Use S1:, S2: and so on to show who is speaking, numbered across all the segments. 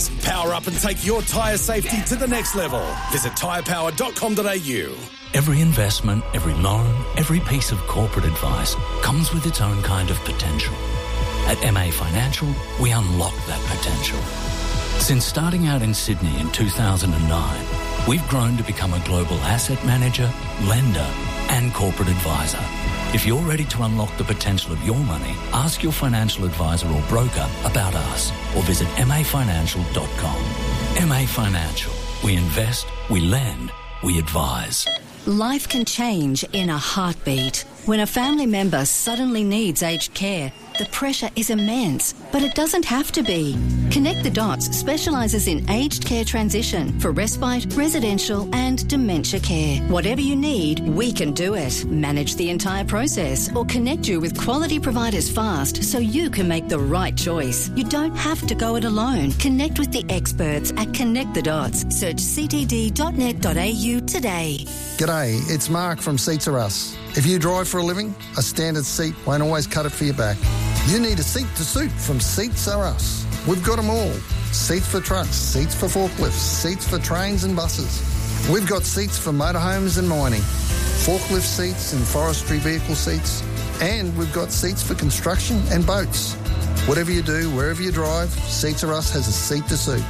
S1: tyres. Power up and take your tyre safety to the next level. Visit tyrepower.com.au.
S2: Every investment, every loan, every piece of corporate advice comes with its own kind of potential. At MA Financial, we unlock that potential. Since starting out in Sydney in 2009, we've grown to become a global asset manager, lender and corporate advisor. If you're ready to unlock the potential of your money, ask your financial advisor or broker about us or visit mafinancial.com. MA Financial. We invest, we lend, we advise.
S3: Life can change in a heartbeat. When a family member suddenly needs aged care, the pressure is immense, but it doesn't have to be. Connect the Dots specialises in aged care transition for respite, residential and dementia care. Whatever you need, we can do it. Manage the entire process or connect you with quality providers fast so you can make the right choice. You don't have to go it alone. Connect with the experts at Connect the Dots. Search ctd.net.au today.
S4: G'day, it's Mark from Seats Are Us. If you drive for a living, a standard seat won't always cut it for your back. You need a seat to suit from Seats Are Us. We've got them all. Seats for trucks, seats for forklifts, seats for trains and buses. We've got seats for motorhomes and mining, forklift seats and forestry vehicle seats, and we've got seats for construction and boats. Whatever you do, wherever you drive, Seats Are Us has a seat to suit.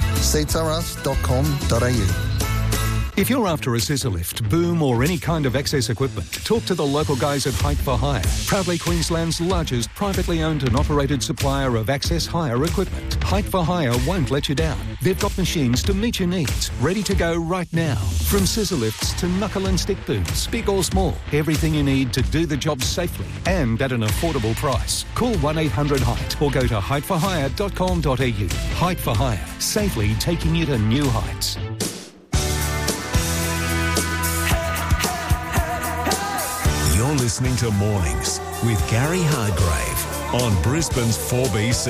S4: seatsareus.com.au.
S5: If you're after a scissor lift, boom or any kind of access equipment, talk to the local guys at Height for Hire, proudly Queensland's largest privately owned and operated supplier of access hire equipment. Height for Hire won't let you down. They've got machines to meet your needs, ready to go right now. From scissor lifts to knuckle and stick booms, big or small, everything you need to do the job safely and at an affordable price. Call 1-800-HEIGHT or go to heightforhire.com.au. Height for Hire, safely taking you to new heights.
S6: You're listening to Mornings with Gary Hargrave on Brisbane's 4BC.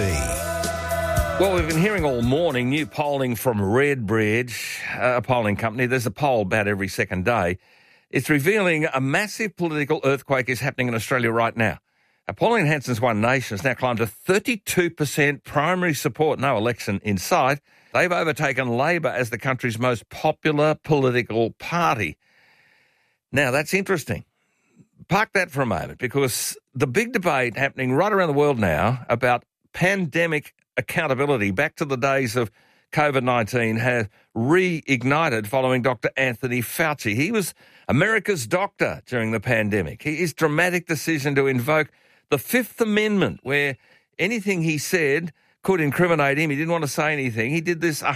S7: Well, we've been hearing all morning new polling from Redbridge, a polling company. There's a poll about every second day. It's revealing a massive political earthquake is happening in Australia right now. Pauline Hanson's One Nation has now climbed to 32% primary support, no election in sight. They've overtaken Labor as the country's most popular political party. Now, that's interesting. Park that for a moment, because the big debate happening right around the world now about pandemic accountability back to the days of COVID-19 has reignited following Dr. Anthony Fauci. He was America's doctor during the pandemic. His dramatic decision to invoke the Fifth Amendment, where anything he said could incriminate him. He didn't want to say anything. He did this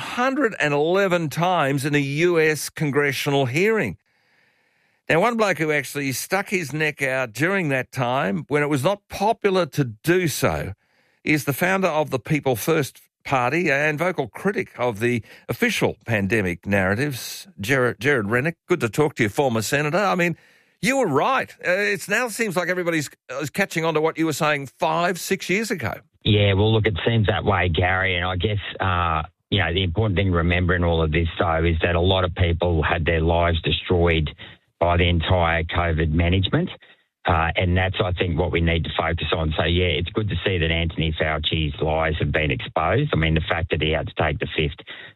S7: 111 times in a US congressional hearing. Now, one bloke who actually stuck his neck out during that time, when it was not popular to do so, is the founder of the People First Party and vocal critic of the official pandemic narratives, Gerard Rennick. Good to talk to you, former Senator. I mean, you were right. It now seems like everybody's catching on to what you were saying 5-6 years ago.
S8: Yeah, well, look, it seems that way, Gary, and I guess the important thing to remember in all of this, though, is that a lot of people had their lives destroyed by the entire COVID management. And that's, I think, what we need to focus on. So, yeah, it's good to see that Anthony Fauci's lies have been exposed. I mean, the fact that he had to take the fifth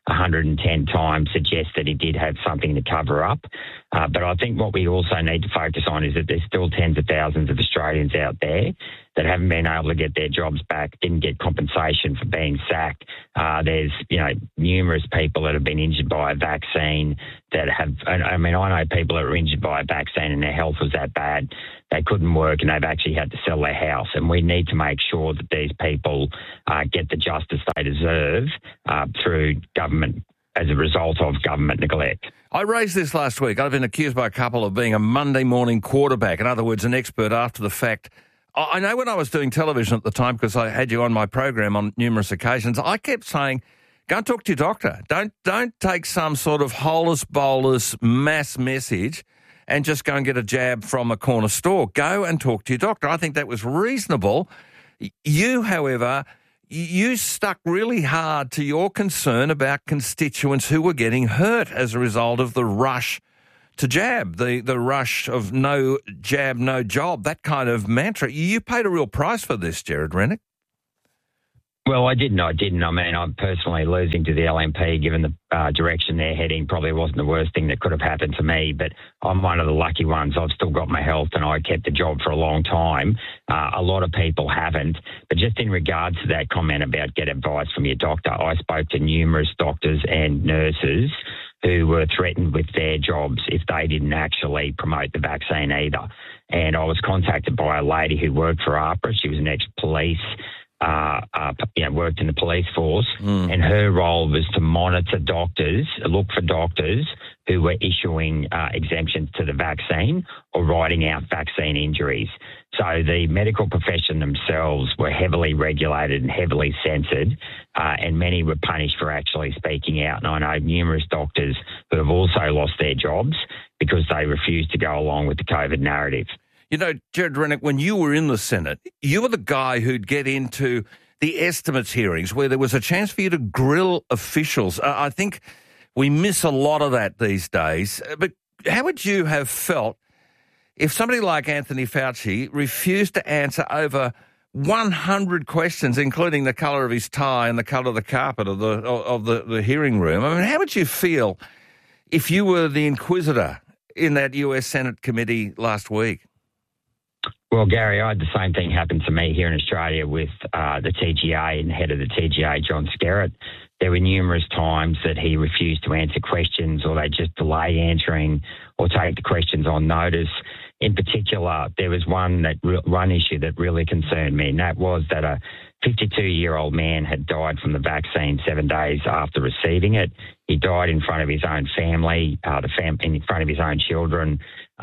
S8: 110 times suggests that he did have something to cover up. But I think what we also need to focus on is that there's still tens of thousands of Australians out there that haven't been able to get their jobs back, didn't get compensation for being sacked. There's, numerous people that have been injured by a vaccine that have, I know people that were injured by a vaccine and their health was that bad, they couldn't work and they've actually had to sell their house. And we need to make sure that these people get the justice they deserve through government as a result of government neglect.
S7: I raised this last week. I've been accused by a couple of being a Monday morning quarterback. In other words, an expert after the fact. I know when I was doing television at the time, because I had you on my program on numerous occasions, I kept saying, go and talk to your doctor. Don't take some sort of holus bolus mass message and just go and get a jab from a corner store. Go and talk to your doctor. I think that was reasonable. You, however, you stuck really hard to your concern about constituents who were getting hurt as a result of the rush to jab, the rush of no jab, no job, that kind of mantra. You paid a real price for this, Gerard Rennick.
S8: Well, I didn't. I mean, I'm personally losing to the LNP, given the direction they're heading, probably wasn't the worst thing that could have happened to me, but I'm one of the lucky ones. I've still got my health and I kept the job for a long time. A lot of people haven't. But just in regards to that comment about get advice from your doctor, I spoke to numerous doctors and nurses who were threatened with their jobs if they didn't actually promote the vaccine either. And I was contacted by a lady who worked for AHPRA. She was an ex-police, worked in the police force, and her role was to monitor doctors, look for doctors who were issuing exemptions to the vaccine or writing out vaccine injuries. So the medical profession themselves were heavily regulated and heavily censored, and many were punished for actually speaking out. And I know numerous doctors who have also lost their jobs because they refused to go along with the COVID narrative.
S7: You know, Gerard Rennick, when you were in the Senate, you were the guy who'd get into the estimates hearings where there was a chance for you to grill officials. I think we miss a lot of that these days. But how would you have felt if somebody like Anthony Fauci refused to answer over 100 questions, including the colour of his tie and the colour of the carpet of the hearing room? I mean, how would you feel if you were the inquisitor in that US Senate committee last week?
S8: Well, Gary, I had the same thing happen to me here in Australia with the TGA and head of the TGA, John Skerritt. There were numerous times that he refused to answer questions, or they just delay answering or take the questions on notice. In particular, there was one issue that really concerned me, and that was that a 52-year-old man had died from the vaccine 7 days after receiving it. He died in front of his own family, in front of his own children.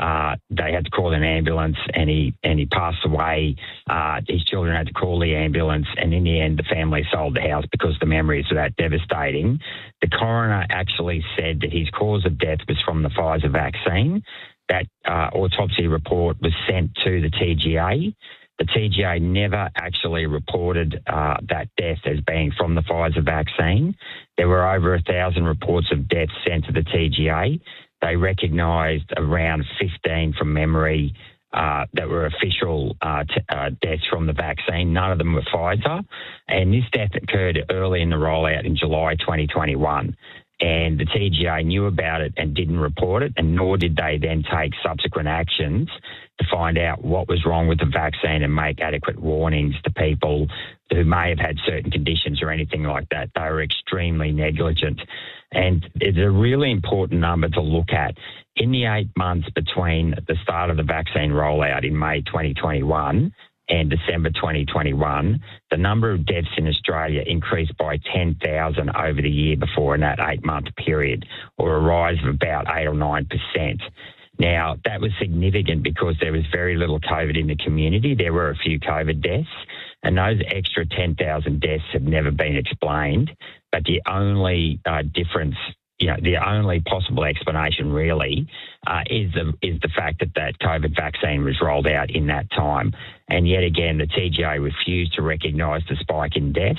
S8: They had to call an ambulance, and he passed away. His children had to call the ambulance, and in the end, the family sold the house because the memories were that devastating. The coroner actually said that his cause of death was from the Pfizer vaccine. That autopsy report was sent to the TGA. The TGA never actually reported that death as being from the Pfizer vaccine. There were over 1,000 reports of deaths sent to the TGA. They recognised around 15 from memory that were official deaths from the vaccine. None of them were Pfizer. And this death occurred early in the rollout in July 2021. And the TGA knew about it and didn't report it, and nor did they then take subsequent actions to find out what was wrong with the vaccine and make adequate warnings to people who may have had certain conditions or anything like that. They were extremely negligent. And it's a really important number to look at. In the 8 months between the start of the vaccine rollout in May 2021 and December 2021, the number of deaths in Australia increased by 10,000 over the year before in that 8-month period, or a rise of about 8 or 9%. Now, that was significant because there was very little COVID in the community. There were a few COVID deaths, and those extra 10,000 deaths have never been explained. But the only difference, the only possible explanation really is the fact that COVID vaccine was rolled out in that time. And yet again, the TGA refused to recognise the spike in deaths.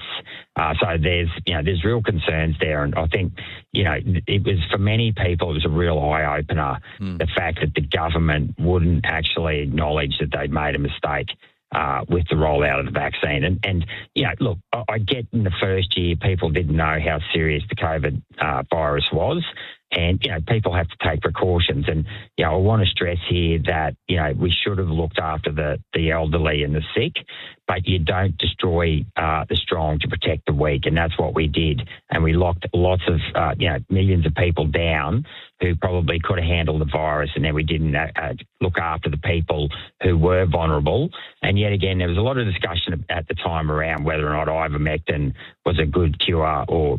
S8: So there's real concerns there. And I think, it was, for many people, it was a real eye-opener, the fact that the government wouldn't actually acknowledge that they'd made a mistake with the rollout of the vaccine. And look, I get in the first year people didn't know how serious the COVID virus was. And, people have to take precautions. And, I want to stress here that, we should have looked after the elderly and the sick, but you don't destroy the strong to protect the weak. And that's what we did. And we locked lots of, millions of people down who probably could have handled the virus, and then we didn't look after the people who were vulnerable. And yet again, there was a lot of discussion at the time around whether or not ivermectin was a good cure or,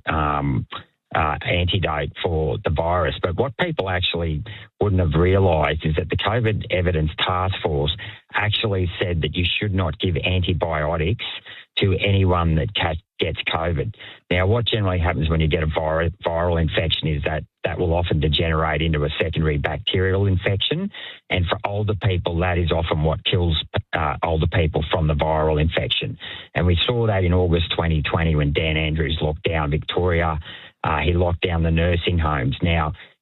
S8: antidote for the virus. But what people actually wouldn't have realised is that the COVID Evidence Task Force actually said that you should not give antibiotics to anyone that gets COVID. Now, what generally happens when you get a viral infection is that will often degenerate into a secondary bacterial infection. And for older people, that is often what kills older people from the viral infection. And we saw that in August 2020 when Dan Andrews locked down Victoria. He locked down the nursing homes. Now,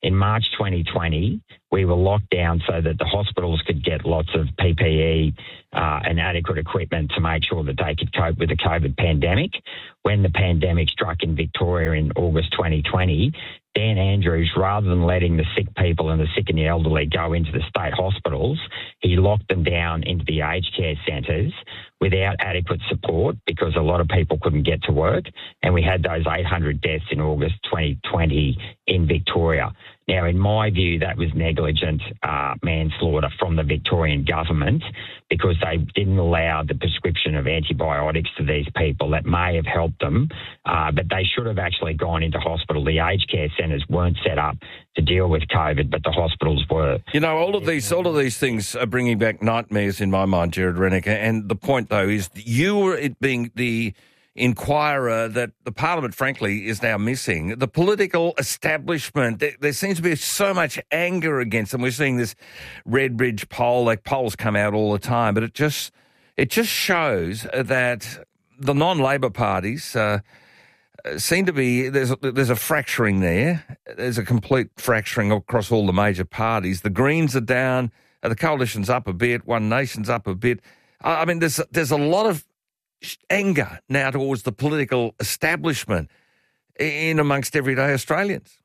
S8: in March 2020, we were locked down so that the hospitals could get lots of PPE and adequate equipment to make sure that they could cope with the COVID pandemic. When the pandemic struck in Victoria in August 2020, Dan Andrews, rather than letting the sick people and the sick and the elderly go into the state hospitals, he locked them down into the aged care centres without adequate support because a lot of people couldn't get to work. And we had those 800 deaths in August 2020 in Victoria. Now, in my view, that was negligent manslaughter from the Victorian government because they didn't allow the prescription of antibiotics to these people that may have helped them, but they should have actually gone into hospital. The aged care centres weren't set up to deal with COVID, but the hospitals were.
S7: You know, all of these things are bringing back nightmares in my mind, Gerard Rennick. And the point, though, is you were it being the inquirer that the Parliament, frankly, is now missing. The political establishment, there seems to be so much anger against them. We're seeing this Redbridge poll, like polls come out all the time, but it just shows that the non-Labor parties seem to be, there's a fracturing there. There's a complete fracturing across all the major parties. The Greens are down, the Coalition's up a bit, One Nation's up a bit. I mean, there's a lot of anger now towards the political establishment in amongst everyday Australians.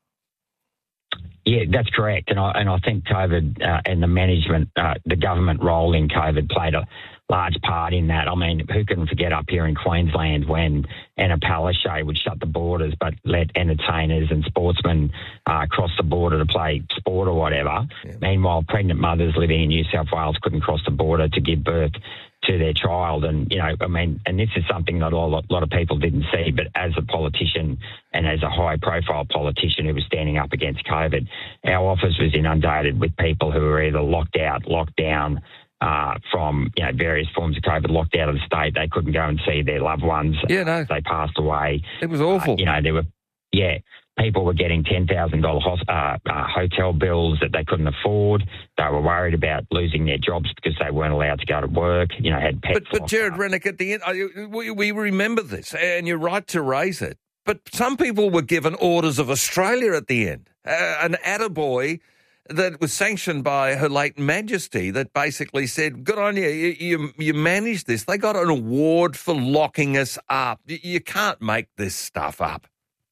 S8: Yeah, that's correct. And I think COVID and the management, the government role in COVID played a large part in that. I mean, who can forget up here in Queensland when Anna Palaszczuk would shut the borders but let entertainers and sportsmen cross the border to play sport or whatever. Yeah. Meanwhile, pregnant mothers living in New South Wales couldn't cross the border to give birth to their child. And, you know, I mean, and this is something that a lot of people didn't see, but as a politician and as a high-profile politician who was standing up against COVID, our office was inundated with people who were either locked out, locked down from, you know, various forms of COVID, locked out of the state. They couldn't go and see their loved ones.
S7: Yeah, no.
S8: They passed away.
S7: It was awful.
S8: You know, there were, yeah, people were getting $10,000 hotel bills that they couldn't afford. They were worried about losing their jobs because they weren't allowed to go to work, you know, had pets.
S7: But Gerard Rennick, at the end, we remember this, and you're right to raise it. But some people were given Orders of Australia at the end. An attaboy that was sanctioned by Her Late Majesty that basically said, good on you, you managed this. They got an award for locking us up. You can't make this stuff up.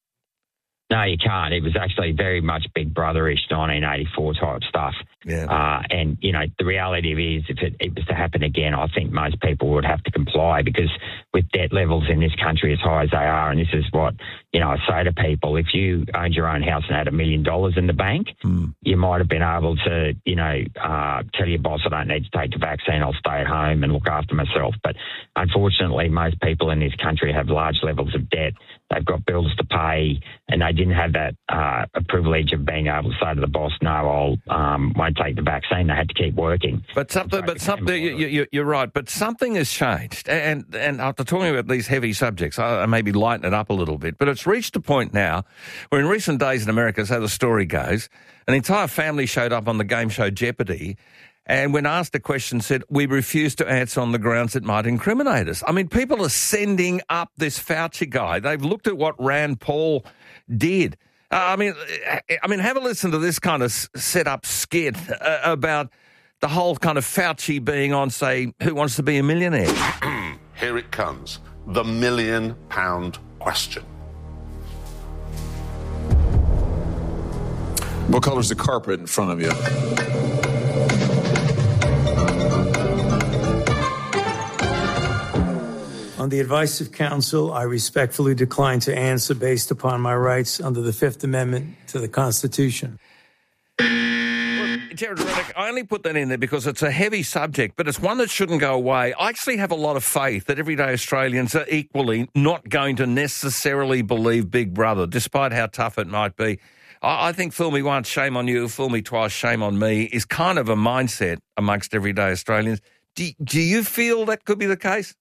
S8: No, you can't. It was actually very much Big Brother-ish 1984 type stuff.
S7: Yeah.
S8: And, you know, the reality is if it was to happen again, I think most people would have to comply because with debt levels in this country as high as they are, and this is what, you know, I say to people, if you owned your own house and had $1 million in the bank, you might have been able to, you know, tell your boss, I don't need to take the vaccine, I'll stay at home and look after myself. But unfortunately, most people in this country have large levels of debt. They've got bills to pay, and they didn't have that a privilege of being able to say to the boss, no, I won't take the vaccine. They had to keep working.
S7: But something, you're right. But something has changed, and after talking about these heavy subjects, I maybe lighten it up a little bit. But it's reached a point now where, in recent days in America, so the story goes, an entire family showed up on the game show Jeopardy. And when asked a question, said, we refuse to answer on the grounds it might incriminate us. I mean, people are sending up this Fauci guy. They've looked at what Rand Paul did. I mean, have a listen to this kind of set-up skit about the whole kind of Fauci being on, say, Who Wants to Be a Millionaire?
S9: Here it comes, the £1 million question.
S10: What color is the carpet in front of you?
S11: On the advice of counsel, I respectfully decline to answer based upon my rights under the Fifth Amendment to the Constitution.
S7: Gerard Rennick, I only put that in there because it's a heavy subject, but it's one that shouldn't go away. I actually have a lot of faith that everyday Australians are equally not going to necessarily believe Big Brother, despite how tough it might be. I think fool me once, shame on you, fool me twice, shame on me, is kind of a mindset amongst everyday Australians. Do you feel that could be the case?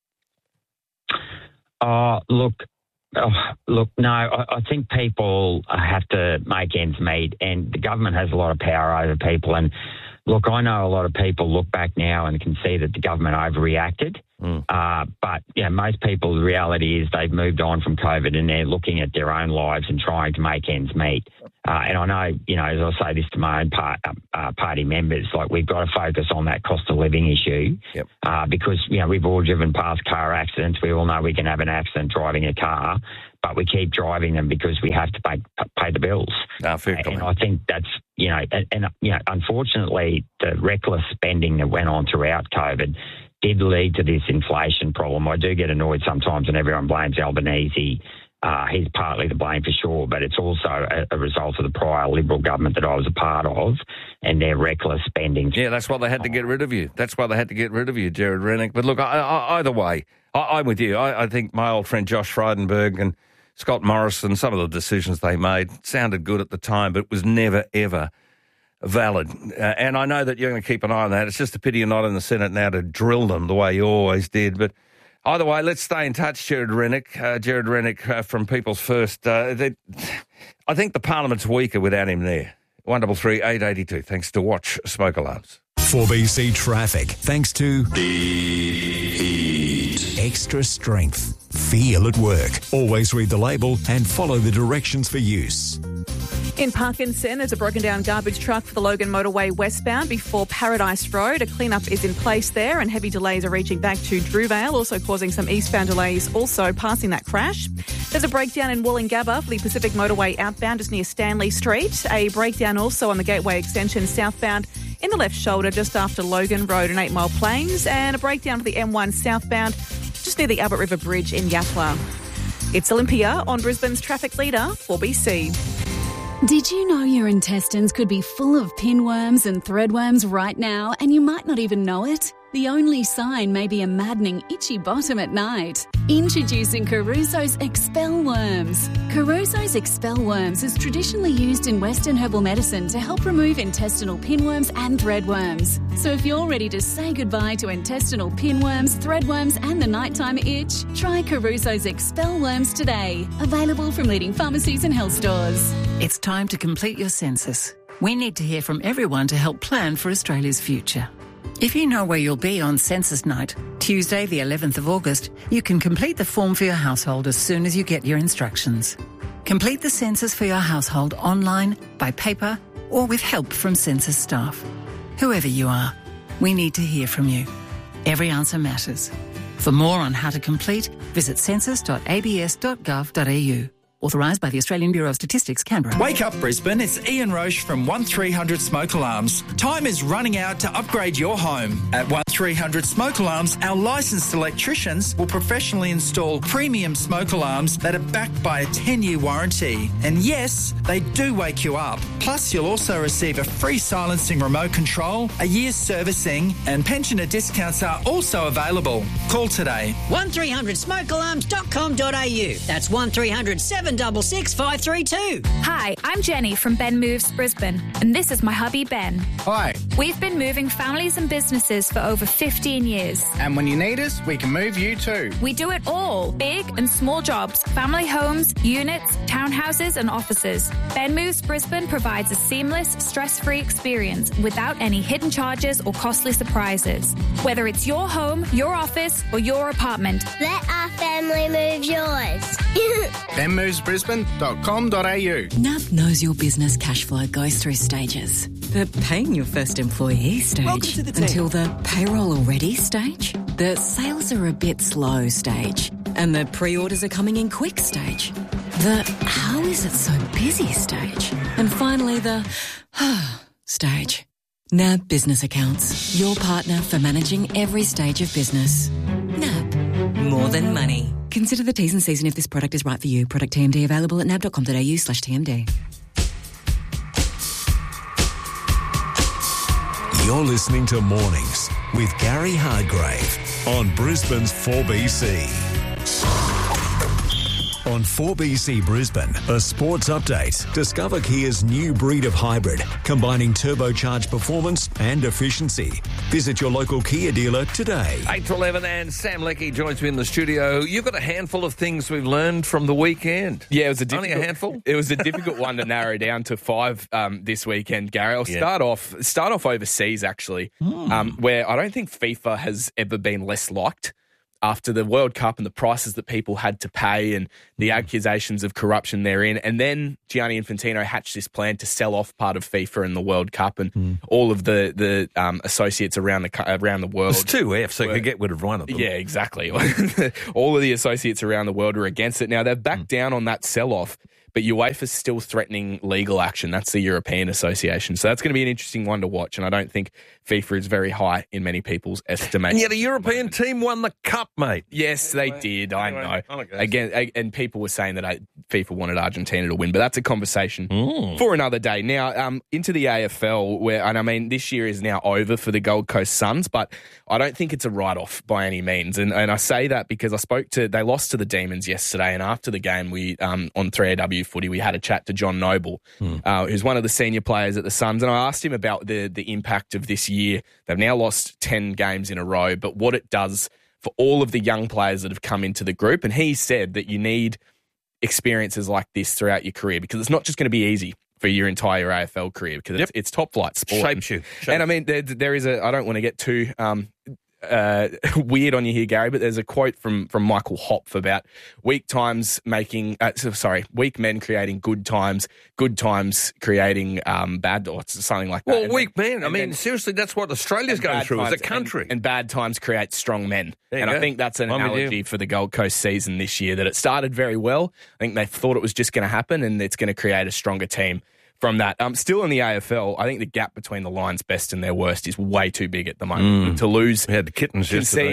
S8: Look, no, I think people have to make ends meet, and the government has a lot of power over people. And look, I know a lot of people look back now and can see that the government overreacted. But, you know, most people, the reality is they've moved on from COVID and they're looking at their own lives and trying to make ends meet. And I know, as I say this to my own party members, like we've got to focus on that cost of living issue because, we've all driven past car accidents. We all know we can have an accident driving a car, but we keep driving them because we have to pay the bills. And I think that's, unfortunately, the reckless spending that went on throughout COVID did lead to this inflation problem. I do get annoyed sometimes when everyone blames Albanese. He's partly to blame for sure, but it's also a result of the prior Liberal government that I was a part of and their reckless spending.
S7: Yeah, that's why they had to get rid of you. That's why they had to get rid of you, Gerard Rennick. But look, either way, I'm with you. I think my old friend Josh Frydenberg and Scott Morrison, some of the decisions they made sounded good at the time, but it was never, ever valid. And I know that you're going to keep an eye on that. It's just a pity you're not in the Senate now to drill them the way you always did. But either way, let's stay in touch, Gerard Rennick. Gerard Rennick from People's First. I think the Parliament's weaker without him there. 133 882. Thanks to Watch Smoke Alarms.
S6: 4BC Traffic, thanks to Extra Strength. Feel at work. Always read the label and follow the directions for use.
S12: In Parkinson, there's a broken down garbage truck for the Logan Motorway westbound before Paradise Road. A cleanup is in place there and heavy delays are reaching back to Drewvale, also causing some eastbound delays also passing that crash. There's a breakdown in Wollongabba for the Pacific Motorway outbound just near Stanley Street. A breakdown also on the Gateway Extension southbound in the left shoulder just after Logan Road and 8 Mile Plains, and a breakdown for the M1 southbound just near the Albert River Bridge in Yapla. It's Olympia on Brisbane's traffic leader, 4BC.
S13: Did you know your intestines could be full of pinworms and threadworms right now and you might not even know it? The only sign may be a maddening itchy bottom at night. Introducing Caruso's Expel Worms. Caruso's Expel Worms is traditionally used in Western herbal medicine to help remove intestinal pinworms and threadworms. So if you're ready to say goodbye to intestinal pinworms, threadworms and the nighttime itch, try Caruso's Expel Worms today. Available from leading pharmacies and health stores.
S14: It's time to complete your census. We need to hear from everyone to help plan for Australia's future. If you know where you'll be on Census Night, Tuesday the 11th of August, you can complete the form for your household as soon as you get your instructions. Complete the census for your household online, by paper, or with help from census staff. Whoever you are, we need to hear from you. Every answer matters. For more on how to complete, visit census.abs.gov.au. Authorised by the Australian Bureau of Statistics, Canberra.
S15: Wake up, Brisbane. It's Ian Roche from 1300 Smoke Alarms. Time is running out to upgrade your home. At 1300 Smoke Alarms, our licensed electricians will professionally install premium smoke alarms that are backed by a 10-year warranty. And yes, they do wake you up. Plus, you'll also receive a free silencing remote control, a year's servicing, and pensioner discounts are also available. Call today.
S16: 1300smokealarms.com.au. That's 1300 766 532.
S17: Hi, I'm Jenny from Ben Moves Brisbane, and this is my hubby Ben.
S18: Hi.
S17: We've been moving families and businesses for over 15 years.
S18: And when you need us, we can move you too.
S17: We do it all, big and small jobs, family homes, units, townhouses and offices. Ben Moves Brisbane provides a seamless, stress-free experience without any hidden charges or costly surprises. Whether it's your home, your office or your apartment.
S19: Let our family move yours.
S18: benmovesbrisbane.com.au.
S20: NAB knows your business cash flow goes through stages. The paying your first employee stage, until the payroll already stage, the sales are a bit slow stage, and the pre-orders are coming in quick stage, the how is it so busy stage, and finally the stage. NAB Business Accounts, your partner for managing every stage of business. NAB, more than money. Consider the T's and C's and if this product is right for you. Product TMD available at nab.com.au/TMD.
S6: You're listening to Mornings with Gary Hardgrave on Brisbane's 4BC. On 4BC Brisbane, a sports update. Discover Kia's new breed of hybrid, combining turbocharged performance and efficiency. Visit your local Kia dealer today.
S7: 8 to 11 and Sam Leckie joins me in the studio. You've got a handful of things we've learned from the weekend.
S21: Yeah, it was
S7: only a handful.
S21: It was a difficult one to narrow down to 5 this weekend, Gary. I'll start off overseas, actually, where I don't think FIFA has ever been less liked. after the World Cup and the prices that people had to pay and the accusations of corruption therein. And then Gianni Infantino hatched this plan to sell off part of FIFA and the World Cup and all of the associates around the world.
S7: It's two Fs, so you could get rid of one of them.
S21: Yeah, exactly. All of the associates around the world were against it. Now, they've backed down on that sell-off, but UEFA's still threatening legal action. That's the European Association. So that's going to be an interesting one to watch, and I don't think FIFA is very high in many people's estimation.
S7: And yet a European team won the cup, mate.
S21: Yes, they did. I know. Again, and people were saying that FIFA wanted Argentina to win, but that's a conversation for another day. Now, into the AFL, this year is now over for the Gold Coast Suns, but I don't think it's a write-off by any means. And I say that because they lost to the Demons yesterday, and after the game, we on 3AW Footy, we had a chat to John Noble, who's one of the senior players at the Suns, and I asked him about the impact of this year. They've now lost 10 games in a row, but what it does for all of the young players that have come into the group. And he said that you need experiences like this throughout your career because it's not just going to be easy for your entire AFL career because it's top flight sport.
S7: Shapes you.
S21: And I mean, there is I don't want to get too weird on you here, Gary, but there's a quote from Michael Hopf about weak men creating good times creating bad, or something like that.
S7: Well, weak men. Seriously, that's what Australia's going through as a country.
S21: And bad times create strong men. I think that's an analogy for the Gold Coast season this year, that it started very well. I think they thought it was just going to happen and it's going to create a stronger team from that. Still in the AFL, I think the gap between the Lions' best and their worst is way too big at the moment. To lose,
S7: we had the Kittens
S21: concede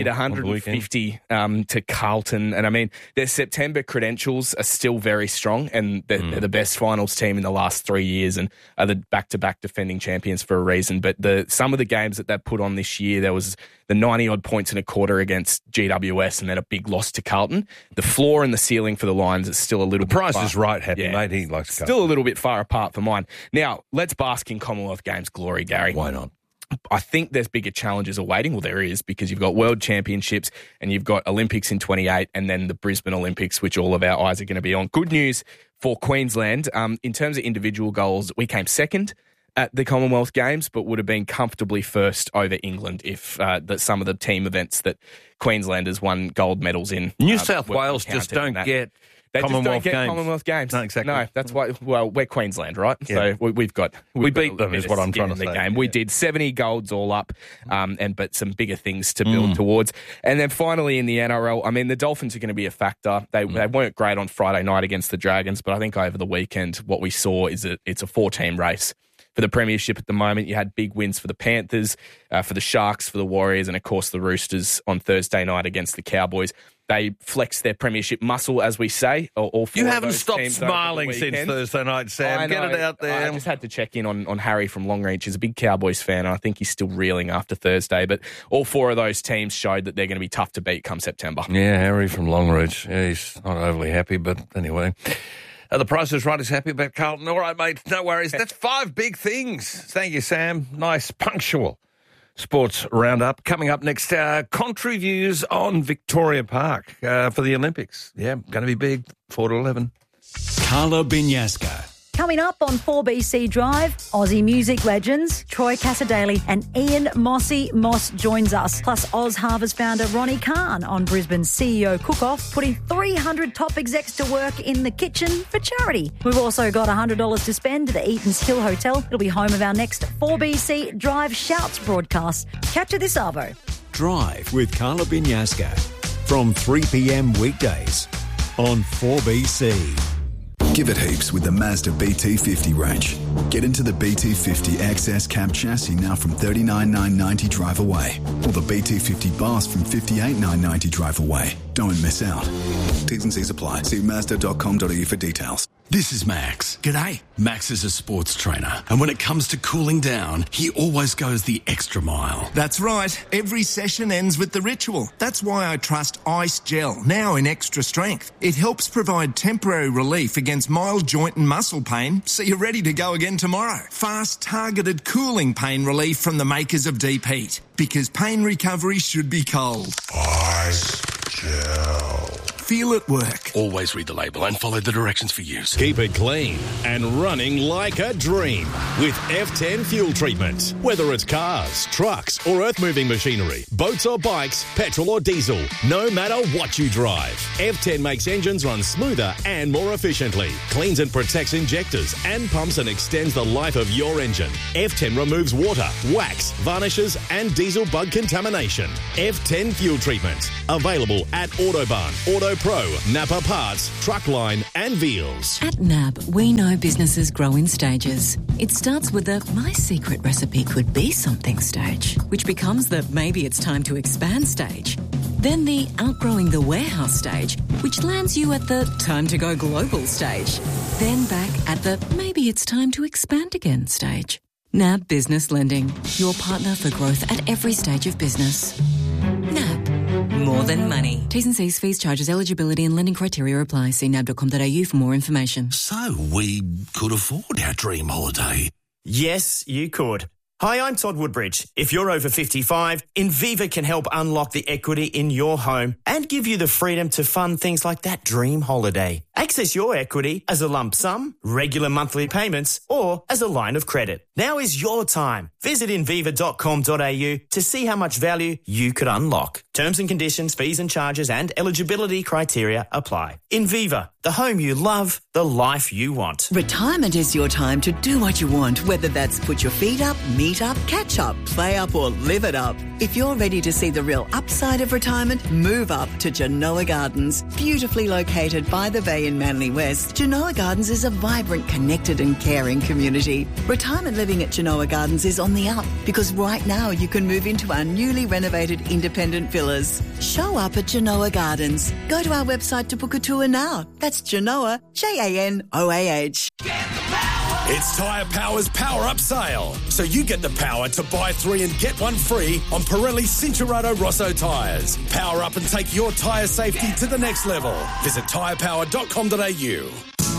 S21: 150 to Carlton. And I mean, their September credentials are still very strong and they're the best finals team in the last 3 years and are the back-to-back defending champions for a reason. But some of the games that they put on this year, there was the 90-odd points in a quarter against GWS and then a big loss to Carlton. The floor and the ceiling for the Lions is still a little bit far.
S7: The price is right, mate. He likes Carlton.
S21: Still a little bit far apart for mine. Now, let's bask in Commonwealth Games glory, Gary.
S7: Why not?
S21: I think there's bigger challenges awaiting. Well, there is, because you've got World Championships and you've got Olympics in 28 and then the Brisbane Olympics, which all of our eyes are going to be on. Good news for Queensland. In terms of individual goals, we came second at the Commonwealth Games, but would have been comfortably first over England if some of the team events that Queenslanders won gold medals in.
S7: New South Wales just don't get Commonwealth Games.
S21: Commonwealth Games.
S7: No, exactly.
S21: No, that's why. Well, we're Queensland, right?
S7: Yeah.
S21: So we
S7: beat them, is what I'm trying to say.
S21: Game. We did 70 golds all up, but some bigger things to build towards. And then finally in the NRL, I mean, the Dolphins are going to be a factor. They weren't great on Friday night against the Dragons, but I think over the weekend what we saw is that it's a 4-team race. For the premiership at the moment, you had big wins for the Panthers, for the Sharks, for the Warriors, and of course the Roosters on Thursday night against the Cowboys. They flexed their premiership muscle, as we say. All four
S7: you
S21: of
S7: haven't
S21: those
S7: stopped
S21: teams
S7: smiling since Thursday night, Sam. Get it out there.
S21: I just had to check in on Harry from Longreach. He's a big Cowboys fan, and I think he's still reeling after Thursday. But all four of those teams showed that they're going to be tough to beat come September.
S7: Yeah, Harry from Longreach. Yeah, he's not overly happy, but anyway. The Price is Right is happy about Carlton. All right, mate, no worries. That's 5 big things. Thank you, Sam. Nice, punctual sports roundup. Coming up next, Contrary views on Victoria Park for the Olympics. Yeah, going to be big, 4 to 11.
S1: Carla Binyasca.
S22: Coming up on 4BC Drive, Aussie music legends Troy Cassadaly and Ian Moss joins us. Plus Oz Harvest founder Ronnie Khan on Brisbane's CEO Cook-Off, putting 300 top execs to work in the kitchen for charity. We've also got $100 to spend at the Eaton's Hill Hotel. It'll be home of our next 4BC Drive Shouts broadcast. Catch you this Arvo.
S1: Drive with Carla Binyasca from 3 p.m. weekdays on 4BC.
S23: Give it heaps with the Mazda BT50 range. Get into the BT50 XS cab chassis now from $39,990 drive away. Or the BT50 Bass from $58,990 drive away. Don't miss out. T's and C's apply. See Mazda.com.au for details.
S1: This is Max. G'day. Max is a sports trainer, and when it comes to cooling down, he always goes the extra mile.
S24: That's right. Every session ends with the ritual. That's why I trust Ice Gel, now in extra strength. It helps provide temporary relief against mild joint and muscle pain, so you're ready to go again tomorrow. Fast, targeted cooling pain relief from the makers of Deep Heat. Because pain recovery should be cold.
S25: Ice Gel.
S24: feel at work.
S1: Always read the label and follow the directions for use.
S2: Keep it clean and running like a dream with F10 fuel treatment. Whether it's cars, trucks or earth-moving machinery, boats or bikes, petrol or diesel, no matter what you drive, F10 makes engines run smoother and more efficiently, cleans and protects injectors and pumps and extends the life of your engine. F10 removes water, wax, varnishes and diesel bug contamination. F10 fuel treatment. Available at Autobahn, AutoPro, Napa Parts, Truckline and Veals.
S20: At NAB, we know businesses grow in stages. It starts with the my secret recipe could be something stage, which becomes the maybe it's time to expand stage. Then the outgrowing the warehouse stage, which lands you at the time to go global stage. Then back at the maybe it's time to expand again stage. NAB Business Lending, your partner for growth at every stage of business. NAB, more than money. T's and C's, fees, charges, eligibility and lending criteria apply. See nab.com.au for more information.
S1: So we could afford our dream holiday.
S3: Yes, you could. Hi, I'm Todd Woodbridge. If you're over 55, Inviva can help unlock the equity in your home and give you the freedom to fund things like that dream holiday. Access your equity as a lump sum, regular monthly payments, or as a line of credit. Now is your time. Visit inviva.com.au to see how much value you could unlock. Terms and conditions, fees and charges and eligibility criteria apply. Inviva, the home you love, the life you want.
S4: Retirement is your time to do what you want, whether that's put your feet up, meet up, catch up, play up or live it up. If you're ready to see the real upside of retirement, move up to Genoa Gardens. Beautifully located by the bay in Manly West, Genoa Gardens is a vibrant, connected and caring community. Retirement living at Genoa Gardens is on the up because right now you can move into our newly renovated independent villas. Show up at Genoa Gardens. Go to our website to book a tour now. That's Genoa, Janoah.
S2: It's Tyre Power's Power Up Sale. So you get the power to buy 3 and get 1 free on Pirelli Cinturato Rosso tyres. Power up and take your tyre safety to the next level. Visit tyrepower.com.au.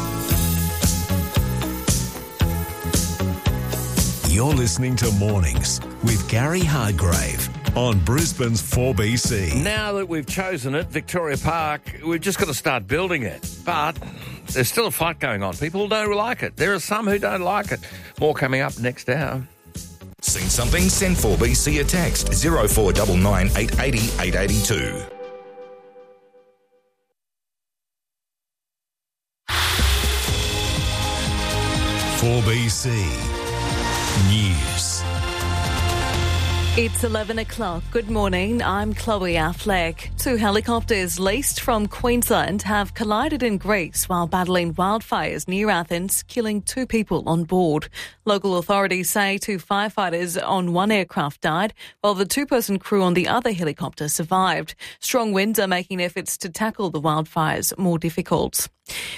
S6: You're listening to Mornings with Gary Hardgrave on Brisbane's 4BC.
S7: Now that we've chosen it, Victoria Park, we've just got to start building it. But there's still a fight going on. People don't like it. There are some who don't like it. More coming up next hour.
S5: Seen something? Send 4BC a text 0499 880 882.
S6: News.
S12: It's 11 o'clock. Good morning. I'm Chloe Affleck. 2 helicopters leased from Queensland have collided in Greece while battling wildfires near Athens, killing 2 people on board. Local authorities say 2 firefighters on one aircraft died, while the 2-person crew on the other helicopter survived. Strong winds are making efforts to tackle the wildfires more difficult.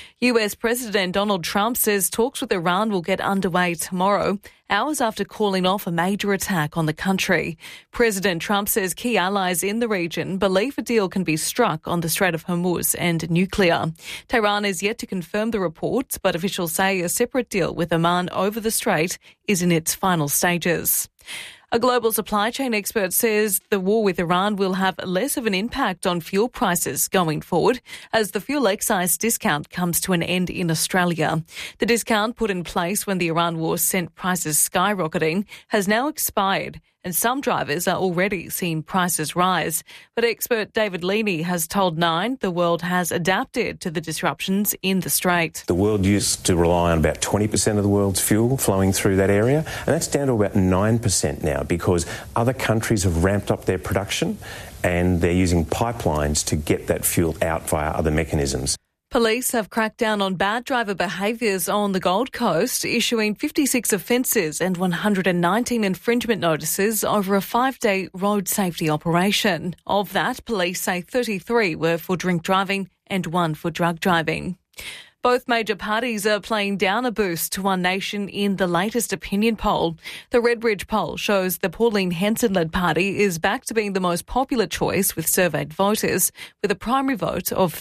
S12: US President Donald Trump says talks with Iran will get underway tomorrow, hours after calling off a major attack on the country. President Trump says key allies in the region believe a deal can be struck on the Strait of Hormuz and nuclear. Tehran is yet to confirm the reports, but officials say a separate deal with Oman over the strait is in its final stages. A global supply chain expert says the war with Iran will have less of an impact on fuel prices going forward as the fuel excise discount comes to an end in Australia. The discount put in place when the Iran war sent prices skyrocketing has now expired, and some drivers are already seeing prices rise. But expert David Leaney has told Nine the world has adapted to the disruptions in the Strait.
S25: The world used to rely on about 20% of the world's fuel flowing through that area, and that's down to about 9% now because other countries have ramped up their production and they're using pipelines to get that fuel out via other mechanisms.
S12: Police have cracked down on bad driver behaviours on the Gold Coast, issuing 56 offences and 119 infringement notices over a 5-day road safety operation. Of that, police say 33 were for drink driving and 1 for drug driving. Both major parties are playing down a boost to One Nation in the latest opinion poll. The Redbridge poll shows the Pauline Hanson-led party is back to being the most popular choice with surveyed voters, with a primary vote of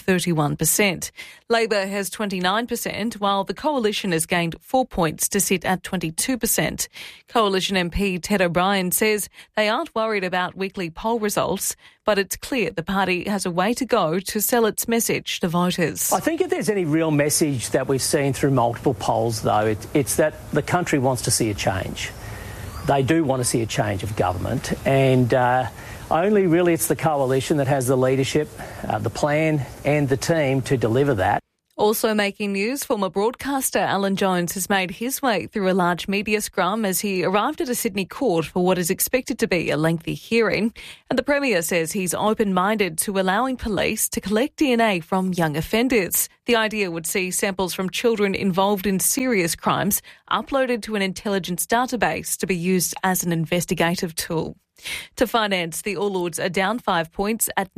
S12: 31%. Labor has 29%, while the Coalition has gained 4 points to sit at 22%. Coalition MP Ted O'Brien says they aren't worried about weekly poll results,
S8: but it's clear the party has a way to go to sell its message to voters.
S9: I think if there's any real message that we've seen through multiple polls, though, it's that the country wants to see a change. They do want to see a change of government, and only really it's the coalition that has the leadership, the plan and the team to deliver that.
S8: Also making news, former broadcaster Alan Jones has made his way through a large media scrum as he arrived at a Sydney court for what is expected to be a lengthy hearing. And the Premier says he's open-minded to allowing police to collect DNA from young offenders. The idea would see samples from children involved in serious crimes uploaded to an intelligence database to be used as an investigative tool. To finance, the All Ords are down 5 points at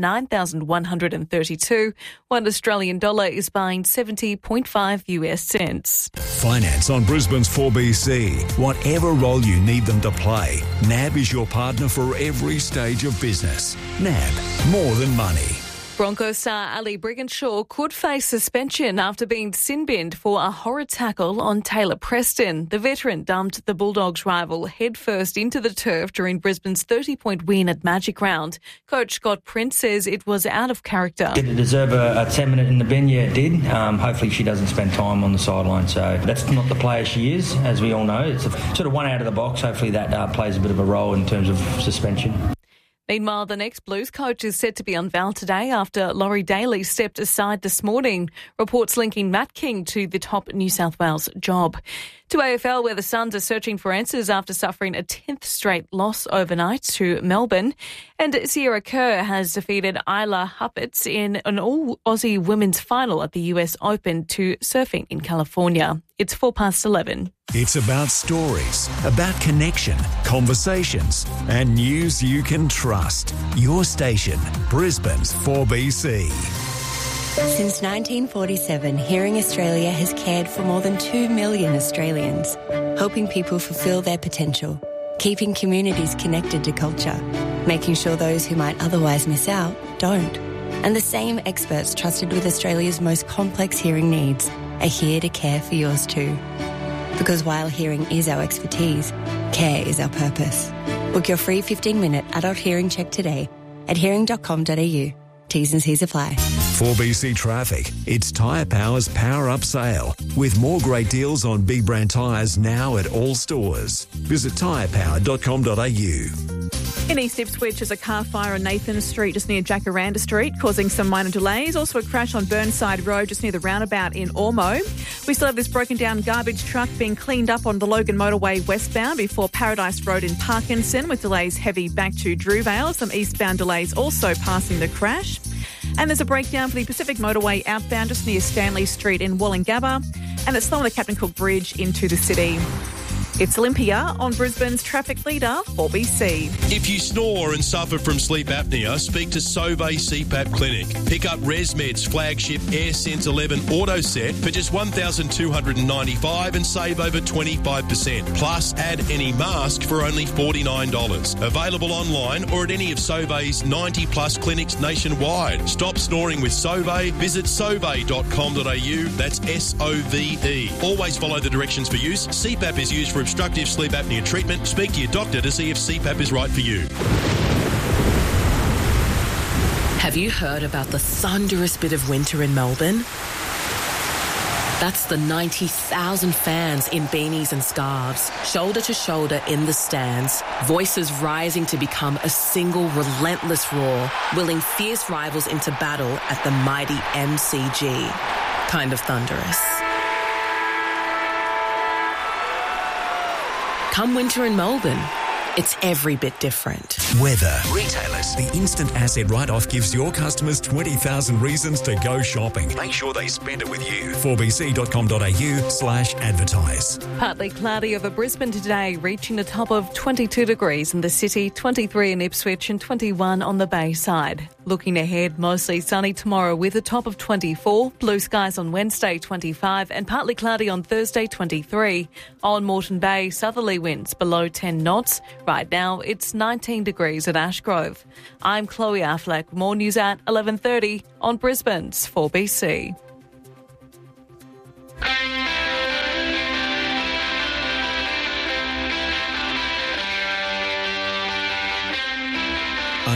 S8: 9,132. One Australian dollar is buying 70.5 US cents.
S6: Finance on Brisbane's 4BC. Whatever role you need them to play, NAB is your partner for every stage of business. NAB, more than money.
S8: Broncos star Ali Brigginshaw could face suspension after being sin-binned for a horrid tackle on Taylor Preston. The veteran dumped the Bulldogs' rival headfirst into the turf during Brisbane's 30-point win at Magic Round. Coach Scott Prince says it was out of character.
S10: Did it deserve a 10-minute in the bin? Yeah, it did. Hopefully she doesn't spend time on the sideline. So that's not the player she is, as we all know. It's sort of one out of the box. Hopefully that plays a bit of a role in terms of suspension.
S8: Meanwhile, the next Blues coach is set to be unveiled today after Laurie Daly stepped aside this morning. Reports linking Matt King to the top New South Wales job. To AFL, where the Suns are searching for answers after suffering a 10th straight loss overnight to Melbourne. And Sierra Kerr has defeated Isla Huppatz in an all-Aussie women's final at the US Open to surfing in California. It's 11:04.
S6: It's about stories, about connection, conversations, and news you can trust. Your station, Brisbane's 4BC.
S11: Since 1947, Hearing Australia has cared for more than 2 million Australians, helping people fulfil their potential, keeping communities connected to culture, making sure those who might otherwise miss out don't. And the same experts trusted with Australia's most complex hearing needs are here to care for yours too. Because while hearing is our expertise, care is our purpose. Book your free 15-minute adult hearing check today at hearing.com.au. T's and C's apply.
S6: 4BC Traffic. It's Tyre Power's Power Up Sale, with more great deals on big brand tyres now at all stores. Visit tyrepower.com.au.
S12: In East Ipswich, there's a car fire on Nathan Street just near Jacaranda Street, causing some minor delays. Also a crash on Burnside Road just near the roundabout in Ormo. We still have this broken down garbage truck being cleaned up on the Logan Motorway westbound before Paradise Road in Parkinson, with delays heavy back to Druvale. Some eastbound delays also passing the crash. And there's a breakdown for the Pacific Motorway outbound just near Stanley Street in Wollongabba. And it's slow on the Captain Cook Bridge into the city. It's Olympia on Brisbane's traffic leader, 4BC.
S13: If you snore and suffer from sleep apnea, speak to Sauvé CPAP Clinic. Pick up ResMed's flagship AirSense 11 Auto Set for just $1,295 and save over 25%. Plus, add any mask for only $49. Available online or at any of Sauvé's 90-plus clinics nationwide. Stop snoring with Sauvé. Visit sauve.com.au. That's SOVE. Always follow the directions for use. CPAP is used for obstructive sleep apnea treatment. Speak to your doctor to see if CPAP is right for you.
S26: Have you heard about the thunderous bit of winter in Melbourne? That's the 90,000 fans in beanies and scarves, shoulder to shoulder in the stands, voices rising to become a single relentless roar, willing fierce rivals into battle at the mighty MCG. Kind of thunderous. Come winter in Melbourne, it's every bit different.
S6: Weather. Retailers. The instant asset write-off gives your customers 20,000 reasons to go shopping. Make sure they spend it with you. 4bc.com.au/advertise.
S8: Partly cloudy over Brisbane today, reaching a top of 22 degrees in the city, 23 in Ipswich and 21 on the Bay side. Looking ahead, mostly sunny tomorrow with a top of 24, blue skies on Wednesday 25 and partly cloudy on Thursday 23. On Moreton Bay, southerly winds below 10 knots. Right now, it's 19 degrees at Ashgrove. I'm Chloe Affleck. More news at 11:30 on Brisbane's 4BC.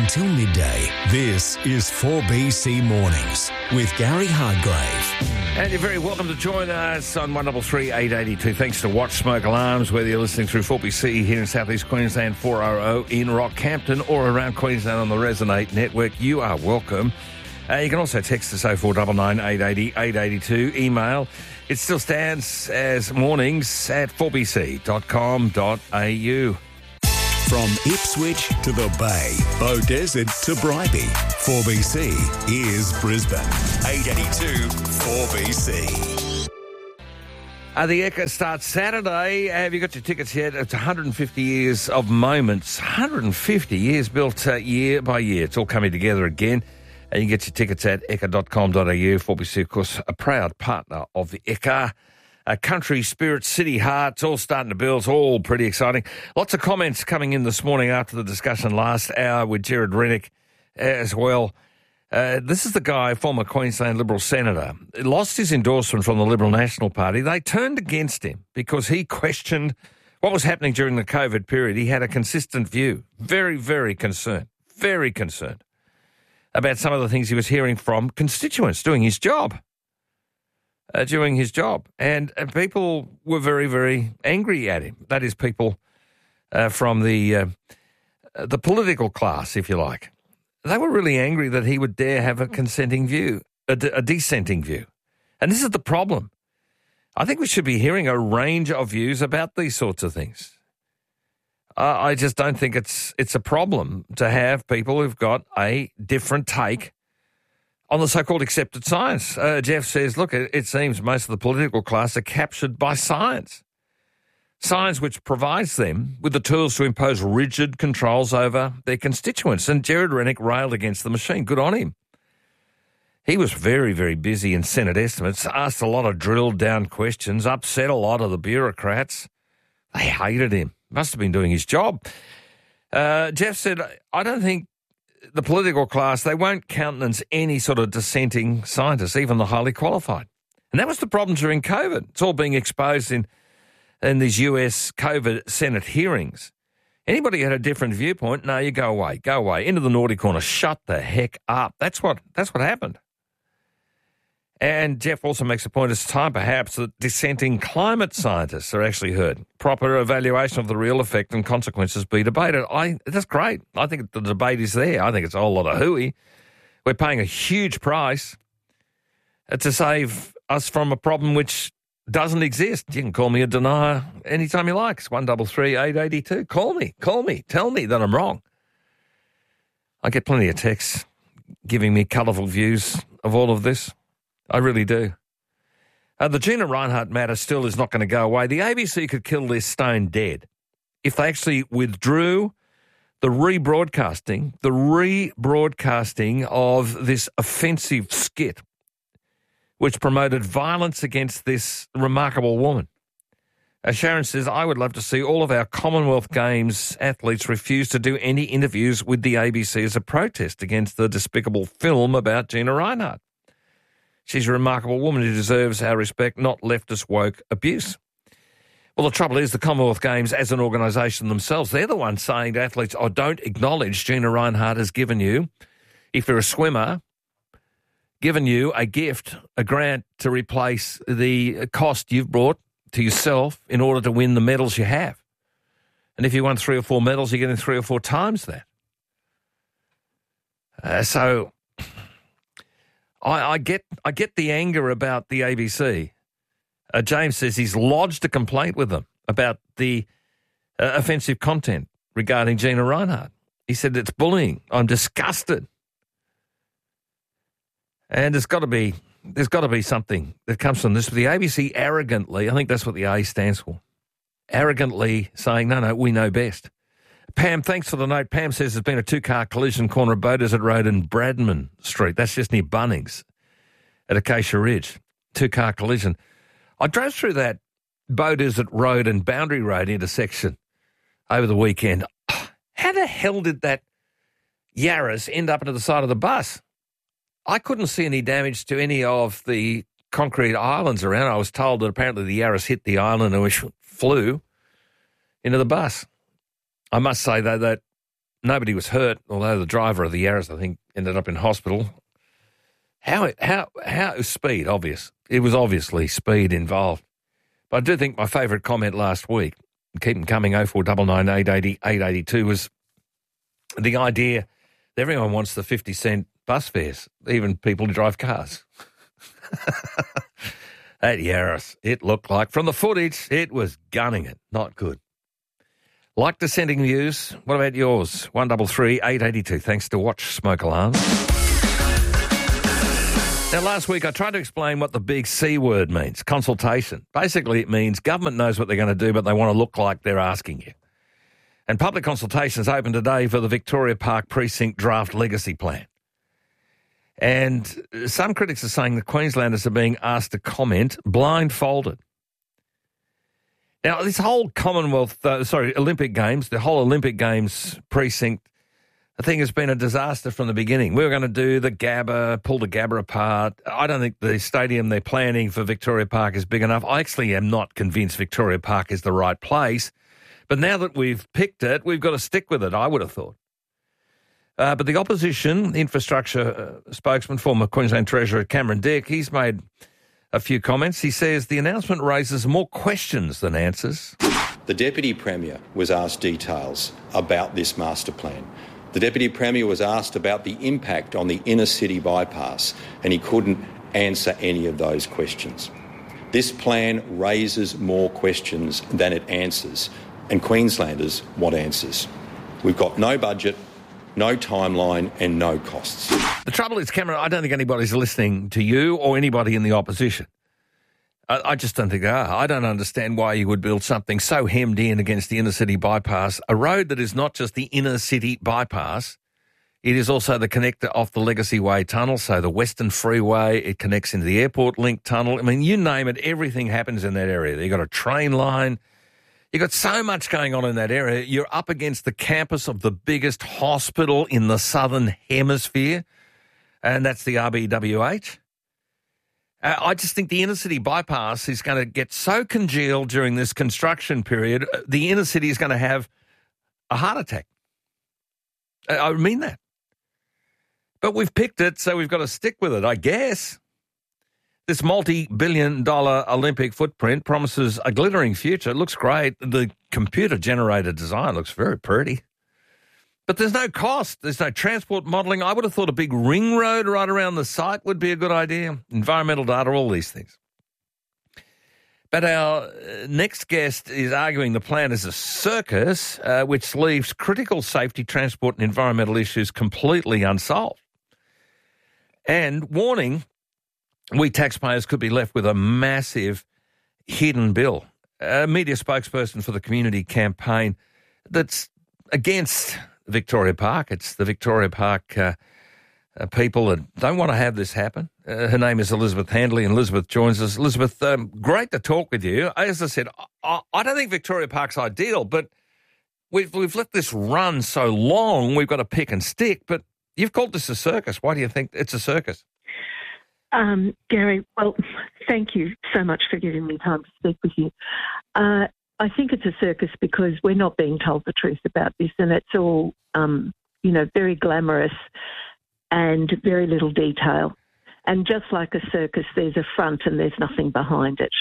S6: Until midday, this is 4BC Mornings with Gary Hardgrave.
S7: And you're very welcome to join us on 133 882. Thanks to Watch Smoke Alarms, whether you're listening through 4BC here in southeast Queensland, 400 in Rockhampton, or around Queensland on the Resonate network. You are welcome. You can also text us 0499 880 882. Email. It still stands as mornings at 4bc.com.au.
S6: From Ipswich to the Bay, Beaudesert to Bribie, 4BC is Brisbane. 882 4BC.
S7: The Ekka starts Saturday. Have you got your tickets yet? It's 150 years of moments. 150 years built year by year. It's all coming together again. And you can get your tickets at ekka.com.au. 4BC, of course, a proud partner of the Ekka. Country spirit, city hearts, all starting to build. It's all pretty exciting. Lots of comments coming in this morning after the discussion last hour with Gerard Rennick as well. This is the guy, former Queensland Liberal Senator, lost his endorsement from the Liberal National Party. They turned against him because he questioned what was happening during the COVID period. He had a consistent view, very, very concerned about some of the things he was hearing from constituents doing his job. And people were very, very angry at him. That is, people from the political class, if you like. They were really angry that he would dare have a dissenting view. And this is the problem. I think we should be hearing a range of views about these sorts of things. I just don't think it's a problem to have people who've got a different take on the so-called accepted science. Jeff says, look, it seems most of the political class are captured by science. Science which provides them with the tools to impose rigid controls over their constituents. And Gerard Rennick railed against the machine. Good on him. He was very, very busy in Senate estimates, asked a lot of drilled-down questions, upset a lot of the bureaucrats. They hated him. Must have been doing his job. Jeff said, I don't think the political class, they won't countenance any sort of dissenting scientists, even the highly qualified. And that was the problem during COVID. It's all being exposed in these US COVID Senate hearings. Anybody had a different viewpoint, no, you go away, into the naughty corner, shut the heck up. That's what happened. And Jeff also makes a point, it's time perhaps that dissenting climate scientists are actually heard. Proper evaluation of the real effect and consequences be debated. That's great. I think the debate is there. I think it's a whole lot of hooey. We're paying a huge price to save us from a problem which doesn't exist. You can call me a denier anytime you like. It's 133 882. Call me. Tell me that I'm wrong. I get plenty of texts giving me colourful views of all of this. I really do. The Gina Rinehart matter still is not going to go away. The ABC could kill this stone dead if they actually withdrew the rebroadcasting of this offensive skit which promoted violence against this remarkable woman. Sharon says, I would love to see all of our Commonwealth Games athletes refuse to do any interviews with the ABC as a protest against the despicable film about Gina Rinehart. She's a remarkable woman who deserves our respect, not leftist woke abuse. Well, the trouble is the Commonwealth Games as an organisation themselves, they're the ones saying to athletes, don't acknowledge Gina Rinehart has given you, if you're a swimmer, given you a gift, a grant to replace the cost you've brought to yourself in order to win the medals you have. And if you won 3 or 4 medals, you're getting 3 or 4 times that. So I get the anger about the ABC. James says he's lodged a complaint with them about the offensive content regarding Gina Rinehart. He said it's bullying. I'm disgusted. And there's got to be something that comes from this. The ABC arrogantly, I think that's what the A stands for, arrogantly saying, no, we know best. Pam, thanks for the note. Pam says there's been a 2-car collision corner of Beaudesert Road and Bradman Street. That's just near Bunnings at Acacia Ridge. 2-car collision. I drove through that Beaudesert Road and Boundary Road intersection over the weekend. How the hell did that Yaris end up into the side of the bus? I couldn't see any damage to any of the concrete islands around. I was told that apparently the Yaris hit the island and flew into the bus. I must say, though, that Nobody was hurt, although the driver of the Yaris, I think, ended up in hospital. How speed, obvious. It was obviously speed involved. But I do think my favourite comment last week, keep them coming, 0499 880 882, was the idea that everyone wants the 50-cent bus fares, even people who drive cars. That Yaris, it looked like, from the footage, it was gunning it. Not good. Like dissenting views. What about yours? 133 882. Thanks to Watch Smoke Alarms. Now, last week I tried to explain what the big C word means, consultation. Basically, it means government knows what they're going to do, but they want to look like they're asking you. And public consultations open today for the Victoria Park Precinct Draft Legacy Plan. And some critics are saying the Queenslanders are being asked to comment blindfolded. Now, this whole Olympic Games, the whole Olympic Games precinct, I think has been a disaster from the beginning. We were going to do the Gabba, pull the Gabba apart. I don't think the stadium they're planning for Victoria Park is big enough. I actually am not convinced Victoria Park is the right place. But now that we've picked it, we've got to stick with it, I would have thought. But the opposition infrastructure spokesman, former Queensland Treasurer Cameron Dick, he's made a few comments. He says the announcement raises more questions than answers.
S14: The Deputy Premier was asked details about this master plan. The Deputy Premier was asked about the impact on the inner city bypass, and he couldn't answer any of those questions. This plan raises more questions than it answers, and Queenslanders want answers. We've got no budget, no timeline and no costs.
S7: The trouble is, Cameron, I don't think anybody's listening to you or anybody in the opposition. I just don't think they are. I don't understand why you would build something so hemmed in against the inner city bypass, a road that is not just the inner city bypass, it is also the connector off the Legacy Way tunnel, so the Western Freeway, it connects into the Airport Link tunnel. I mean, you name it, everything happens in that area. You've got a train line. You've got so much going on in that area. You're up against the campus of the biggest hospital in the Southern Hemisphere, and that's the RBWH. I just think the inner city bypass is going to get so congealed during this construction period, the inner city is going to have a heart attack. I mean that. But we've picked it, so we've got to stick with it, I guess. This multi-billion-dollar Olympic footprint promises a glittering future. It looks great. The computer-generated design looks very pretty. But there's no cost. There's no transport modelling. I would have thought a big ring road right around the site would be a good idea. Environmental data, all these things. But our next guest is arguing the plan is a circus, which leaves critical safety, transport and environmental issues completely unsolved. And warning, we taxpayers could be left with a massive hidden bill. A media spokesperson for the community campaign that's against Victoria Park. It's the Victoria Park people that don't want to have this happen. Her name is Elizabeth Handley, and Elizabeth joins us. Elizabeth, great to talk with you. As I said, I don't think Victoria Park's ideal, but we've let this run so long, we've got to pick and stick. But you've called this a circus. Why do you think it's a circus?
S15: Gary, well, thank you so much for giving me time to speak with you. I think it's a circus because we're not being told the truth about this, and it's all, very glamorous and very little detail. And just like a circus, there's a front and there's nothing behind it.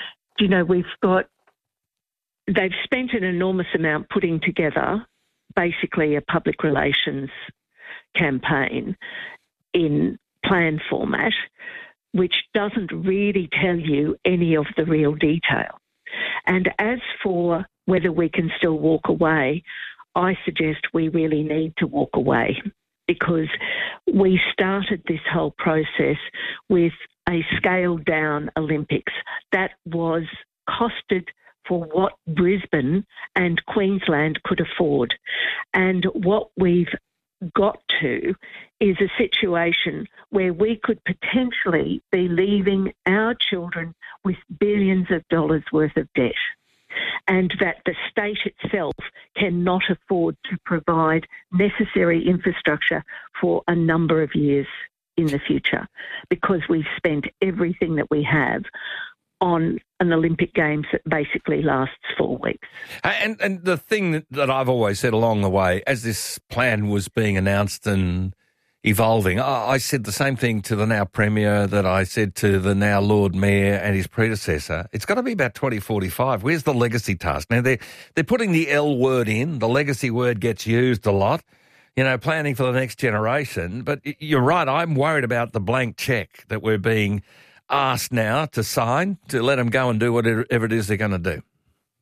S15: They've spent an enormous amount putting together basically a public relations campaign in plan format, which doesn't really tell you any of the real detail. And as for whether we can still walk away, I suggest we really need to walk away, because we started this whole process with a scaled-down Olympics that was costed for what Brisbane and Queensland could afford. And what we've got to is a situation where we could potentially be leaving our children with billions of dollars worth of debt, and that the state itself cannot afford to provide necessary infrastructure for a number of years in the future, because we've spent everything that we have on an Olympic Games that basically lasts 4 weeks.
S7: And the thing that I've always said along the way, as this plan was being announced and evolving, I said the same thing to the now Premier that I said to the now Lord Mayor and his predecessor. It's got to be about 2045. Where's the legacy task? Now, they're putting the L word in. The legacy word gets used a lot, planning for the next generation. But you're right, I'm worried about the blank cheque that we're being asked now to sign to let them go and do whatever it is they're going to do.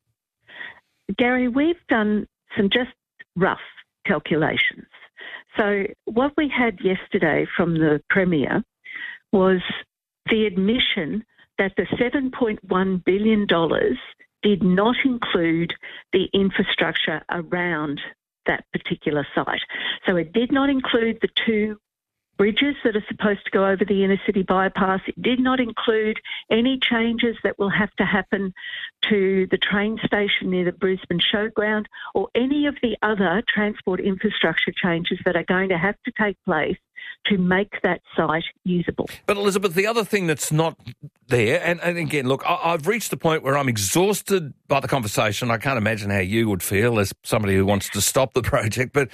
S15: Gary, we've done some just rough calculations. So what we had yesterday from the Premier was the admission that the $7.1 billion did not include the infrastructure around that particular site. So it did not include the 2 bridges that are supposed to go over the inner city bypass. It did not include any changes that will have to happen to the train station near the Brisbane Showground or any of the other transport infrastructure changes that are going to have to take place to make that site usable.
S7: But Elizabeth, the other thing that's not there, and again, look, I've reached the point where I'm exhausted by the conversation. I can't imagine how you would feel as somebody who wants to stop the project, but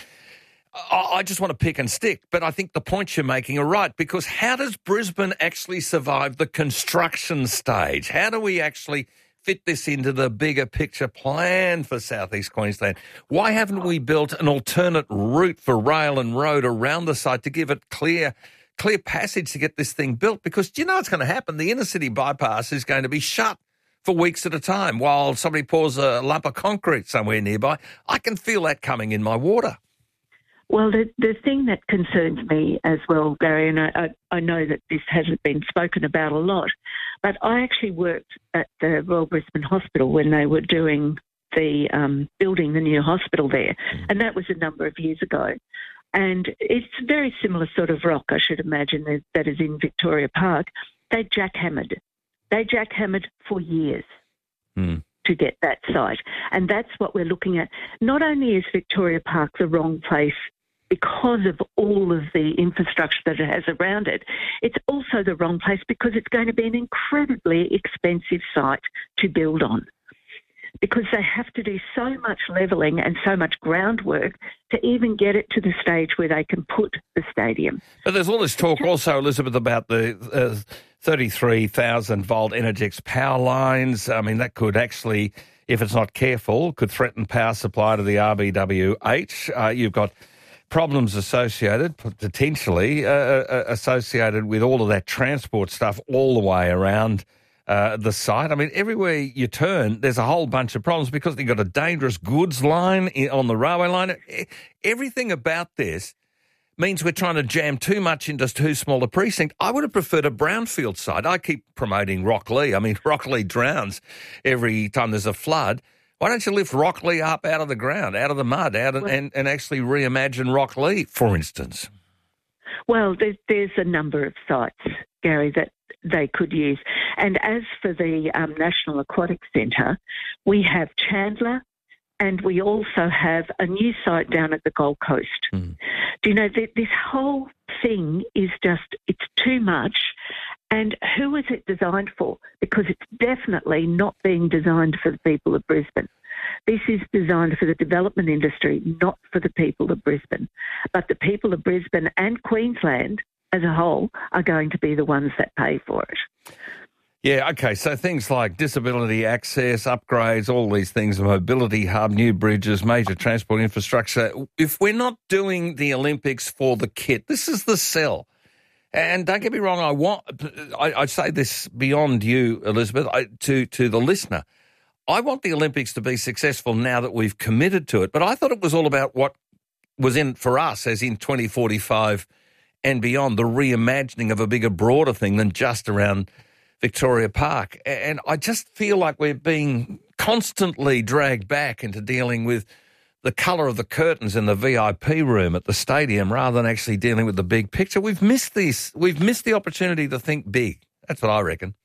S7: I just want to pick and stick, but I think the points you're making are right, because how does Brisbane actually survive the construction stage? How do we actually fit this into the bigger picture plan for South East Queensland? Why haven't we built an alternate route for rail and road around the site to give it clear passage to get this thing built? Because do you know what's going to happen? The inner city bypass is going to be shut for weeks at a time while somebody pours a lump of concrete somewhere nearby. I can feel that coming in my water.
S15: Well, the thing that concerns me as well, Gary, and I know that this hasn't been spoken about a lot, but I actually worked at the Royal Brisbane Hospital when they were doing the building the new hospital there, and that was a number of years ago. And it's a very similar sort of rock, I should imagine, that is in Victoria Park. They jackhammered for years. To get that site. And that's what we're looking at. Not only is Victoria Park the wrong place because of all of the infrastructure that it has around it, it's also the wrong place because it's going to be an incredibly expensive site to build on, because they have to do so much levelling and so much groundwork to even get it to the stage where they can put the stadium.
S7: But there's all this talk also, Elizabeth, about the 33,000-volt Energex power lines. I mean, that could actually, if it's not careful, could threaten power supply to the RBWH. You've got problems associated, potentially, associated with all of that transport stuff all the way around the site. I mean, everywhere you turn, there's a whole bunch of problems because you've got a dangerous goods line on the railway line. Everything about this means we're trying to jam too much into too small a precinct. I would have preferred a brownfield site. I keep promoting Rocklea. I mean, Rocklea drowns every time there's a flood. Why don't you lift Rocklea up out of the ground, out of the mud, and actually reimagine Rocklea, for instance?
S15: Well, there's a number of sites, Gary, that they could use. And as for the National Aquatic Centre, we have Chandler, and we also have a new site down at the Gold Coast. Do you know, this whole thing is it's too much. And who is it designed for? Because it's definitely not being designed for the people of Brisbane. This is designed for the development industry, not for the people of Brisbane. But the people of Brisbane and Queensland as a whole are going to be the ones that pay for it.
S7: Yeah, okay, so things like disability access, upgrades, all these things, a mobility hub, new bridges, major transport infrastructure. If we're not doing the Olympics for the kit, this is the sell. And don't get me wrong, I say this beyond you, Elizabeth, to the listener. I want the Olympics to be successful now that we've committed to it, but I thought it was all about what was in for us, as in 2045 and beyond, the reimagining of a bigger, broader thing than just around Victoria Park. And I just feel like we're being constantly dragged back into dealing with the colour of the curtains in the VIP room at the stadium rather than actually dealing with the big picture. We've missed this. We've missed the opportunity to think big. That's what I reckon.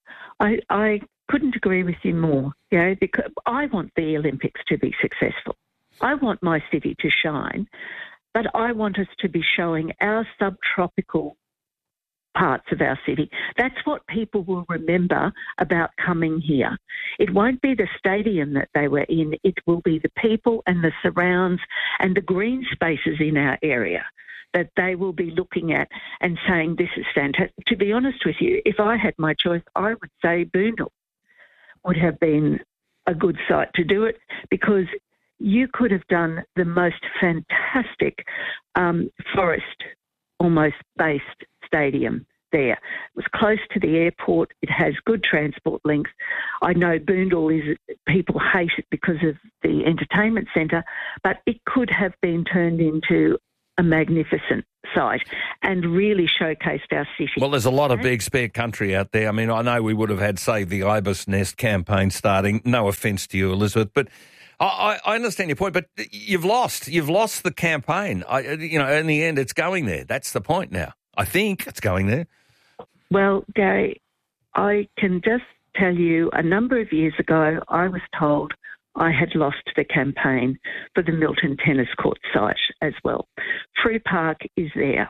S15: I couldn't agree with you more, because I want the Olympics to be successful. I want my city to shine, but I want us to be showing our subtropical parts of our city. That's what people will remember about coming here. It won't be the stadium that they were in. It will be the people and the surrounds and the green spaces in our area that they will be looking at and saying, this is fantastic. To be honest with you, if I had my choice, I would say Boondall would have been a good site to do it, because you could have done the most fantastic forest almost based stadium there. It was close to the airport. It has good transport links. I know Boondall people hate it because of the entertainment centre, but it could have been turned into a magnificent site and really showcased our city.
S7: Well, there's a lot of big spare country out there. I mean, I know we would have had, say, the Ibis Nest campaign starting. No offence to you, Elizabeth, but I understand your point. But you've lost the campaign. In the end, it's going there. That's the point now. I think it's going there.
S15: Well, Gary, I can just tell you, a number of years ago, I was told I had lost the campaign for the Milton Tennis Court site as well. Frew Park is there.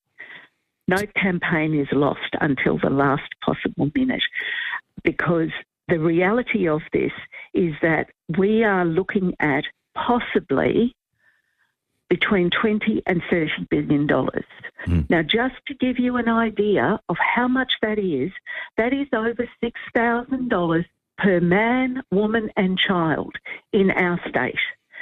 S15: No campaign is lost until the last possible minute, because the reality of this is that we are looking at possibly between $20 and $30 billion. Now, just to give you an idea of how much that is over $6,000 per man, woman and child in our state.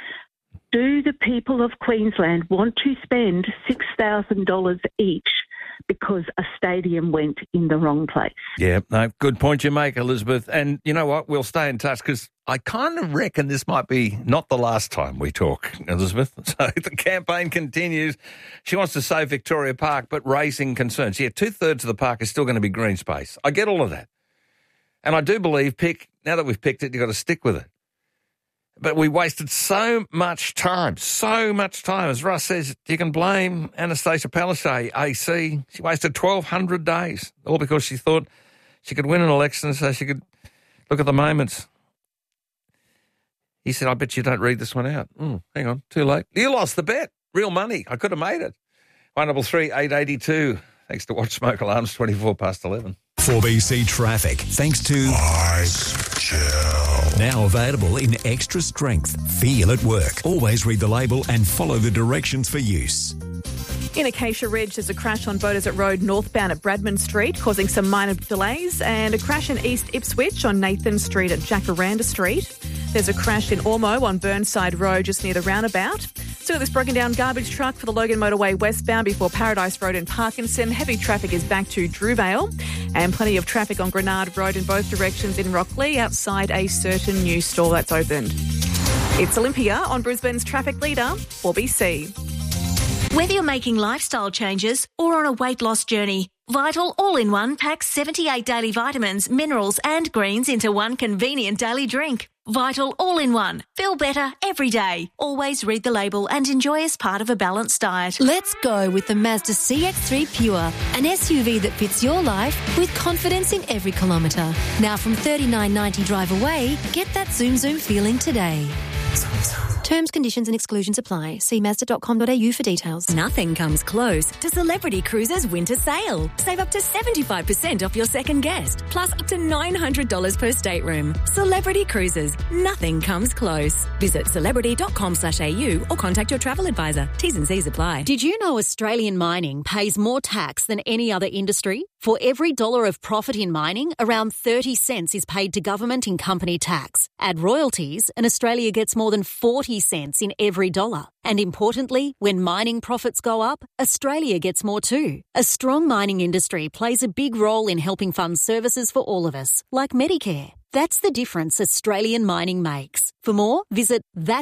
S15: Do the people of Queensland want to spend $6,000 each because a stadium went in the wrong place?
S7: Yeah, no, good point you make, Elizabeth. And you know what? We'll stay in touch, because I kind of reckon this might be not the last time we talk, Elizabeth. So the campaign continues. She wants to save Victoria Park, but raising concerns. Yeah, 2/3 of the park is still going to be green space. I get all of that. And I do believe, now that we've picked it, you've got to stick with it. But we wasted so much time. As Russ says, you can blame Anastasia Palaszczuk, AC. She wasted 1,200 days, all because she thought she could win an election so she could look at the moments. He said, I bet you don't read this one out. Hang on, too late. You lost the bet. Real money. I could have made it. 133 882. Thanks to Watch Smoke Alarms, 11:24.
S6: 4BC Traffic, thanks to Ice Gel. Now available in extra strength. Feel at work. Always read the label and follow the directions for use.
S12: In Acacia Ridge, there's a crash on Beaudesert Road northbound at Bradman Street, causing some minor delays, and a crash in East Ipswich on Nathan Street at Jacaranda Street. There's a crash in Ormeau on Burnside Road just near the roundabout. Still, this broken down garbage truck for the Logan Motorway westbound before Paradise Road in Parkinson. Heavy traffic is back to Druvale, and plenty of traffic on Grenard Road in both directions in Rockley outside a certain new store that's opened. It's Olympia on Brisbane's traffic leader, 4BC.
S16: Whether you're making lifestyle changes or on a weight loss journey, Vital All-in-One packs 78 daily vitamins, minerals and greens into one convenient daily drink. Vital All-in-One. Feel better every day. Always read the label and enjoy as part of a balanced diet.
S17: Let's go with the Mazda CX-3 Pure, an SUV that fits your life with confidence in every kilometre. Now from $39.90 drive away, get that zoom feeling today. Terms, conditions and exclusions apply. See Mazda.com.au for details.
S20: Nothing comes close to Celebrity Cruises winter sale. Save up to 75% off your second guest, plus up to $900 per stateroom. Celebrity Cruises. Nothing comes close. Visit celebrity.com.au or contact your travel advisor. T's and C's apply.
S17: Did you know Australian mining pays more tax than any other industry? For every dollar of profit in mining, around 30 cents is paid to government in company tax. Add royalties, and Australia gets more than 40 cents in every dollar. And importantly, when mining profits go up, Australia gets more too. A strong mining industry plays a big role in helping fund services for all of us, like Medicare. That's the difference Australian mining makes. For more, visit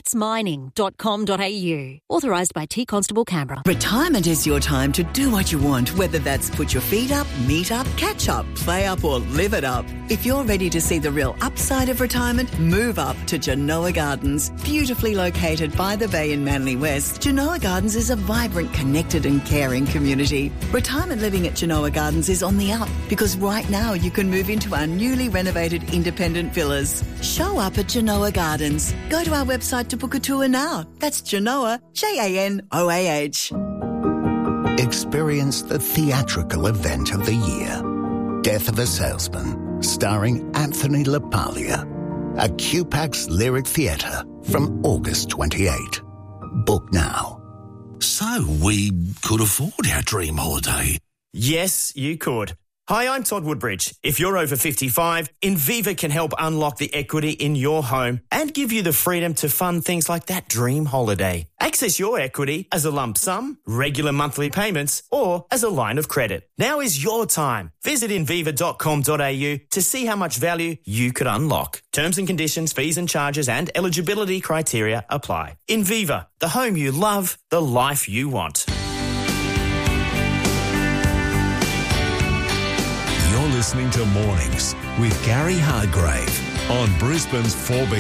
S17: thatsmining.com.au. Authorised by T Constable Canberra.
S4: Retirement is your time to do what you want, whether that's put your feet up, meet up, catch up, play up or live it up. If you're ready to see the real upside of retirement, move up to Genoa Gardens. Beautifully located by the bay in Manly West, Genoa Gardens is a vibrant, connected and caring community. Retirement living at Genoa Gardens is on the up because right now you can move into our newly renovated independent villas. Show up at Genoa Gardens. Go to our website to book a tour now. That's Genoa, Janoah.
S18: Experience the theatrical event of the year. Death of a Salesman, starring Anthony LaPaglia. At QPAX Lyric Theatre from August 28. Book now.
S1: So, we could afford our dream holiday.
S3: Yes, you could. Hi, I'm Todd Woodbridge. If you're over 55, Inviva can help unlock the equity in your home and give you the freedom to fund things like that dream holiday. Access your equity as a lump sum, regular monthly payments, or as a line of credit. Now is your time. Visit inviva.com.au to see how much value you could unlock. Terms and conditions, fees and charges and eligibility criteria apply. Inviva, the home you love, the life you want.
S6: You're listening to Mornings with Gary Hargrave on Brisbane's 4B.